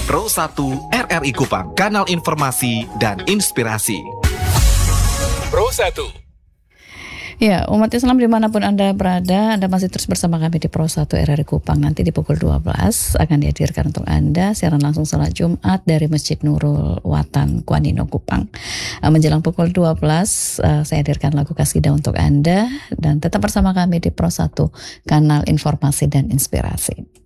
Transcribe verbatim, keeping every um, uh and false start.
Pro satu R R I Kupang, kanal informasi dan inspirasi. Pro satu. Ya, umat Islam dimanapun Anda berada, Anda masih terus bersama kami di Pro satu R R I Kupang. Nanti di pukul dua belas akan dihadirkan untuk Anda siaran langsung salat Jumat dari Masjid Nurul Watan, Kuanino, Kupang. Menjelang pukul dua belas, saya hadirkan lagu Kasida untuk Anda. Dan tetap bersama kami di Pro satu, kanal informasi dan inspirasi.